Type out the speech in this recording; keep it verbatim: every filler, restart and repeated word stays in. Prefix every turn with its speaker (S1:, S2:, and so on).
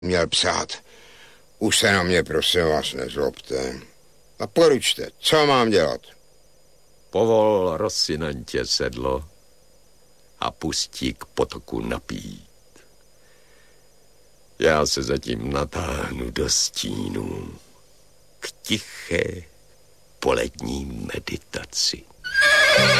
S1: měl psát. Už se na mě, prosím vás, nezlobte. A poručte, co mám dělat?
S2: Povol Rocinantě sedlo a pustí k potoku napít. Já se zatím natáhnu do stínu k tiché polední meditaci.